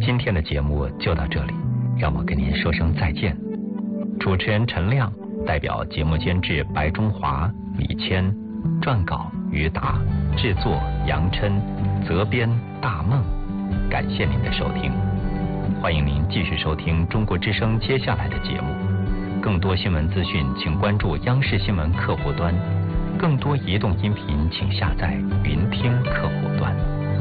今天的节目就到这里，让我跟您说声再见。主持人陈亮代表节目监制白中华、李谦，撰稿于达，制作杨琛，责编大梦。感谢您的收听，欢迎您继续收听中国之声接下来的节目。更多新闻资讯，请关注央视新闻客户端；更多移动音频，请下载云听客户端。